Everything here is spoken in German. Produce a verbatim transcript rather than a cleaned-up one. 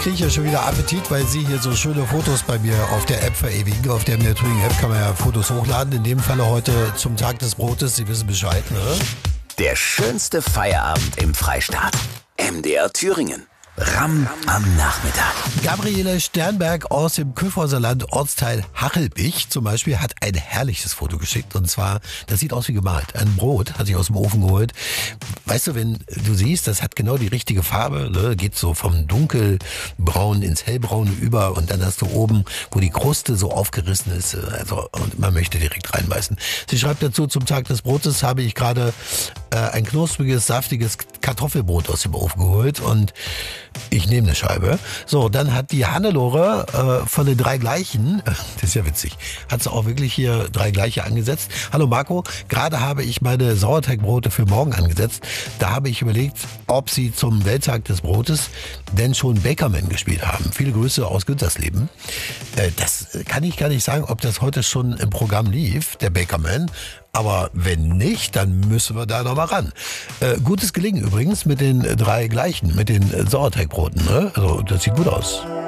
kriege ich ja schon wieder Appetit, weil Sie hier so schöne Fotos bei mir auf der App verewigen. Auf der M D R Thüringen App kann man ja Fotos hochladen. In dem Falle heute zum Tag des Brotes. Sie wissen Bescheid, ne? Der schönste Feierabend im Freistaat. M D R Thüringen. Ramm am Nachmittag. Gabriele Sternberg aus dem Kyffhäuserland, Ortsteil Hachelbich zum Beispiel, hat ein herrliches Foto geschickt. Und zwar, das sieht aus wie gemalt. Ein Brot hat sich aus dem Ofen geholt. Weißt du, wenn du siehst, das hat genau die richtige Farbe, ne? Geht so vom dunkelbraun ins hellbraune über und dann hast du oben, wo die Kruste so aufgerissen ist, also, und man möchte direkt reinbeißen. Sie schreibt dazu, zum Tag des Brotes habe ich gerade äh, ein knuspriges, saftiges Kartoffelbrot aus dem Ofen geholt und ich nehme eine Scheibe. So, dann hat die Hannelore äh, von den drei gleichen, das ist ja witzig, hat sie auch wirklich hier drei gleiche angesetzt. Hallo Marco, gerade habe ich meine Sauerteigbrote für morgen angesetzt. Da habe ich überlegt, ob sie zum Welttag des Brotes denn schon Bakerman gespielt haben. Viele Grüße aus Güntersleben. Äh, das kann ich gar nicht sagen, ob das heute schon im Programm lief, der Bakerman. Aber wenn nicht, dann müssen wir da nochmal ran. Äh, gutes Gelingen übrigens mit den drei gleichen, mit den Sauerteigbroten. Ne? Also das sieht gut aus.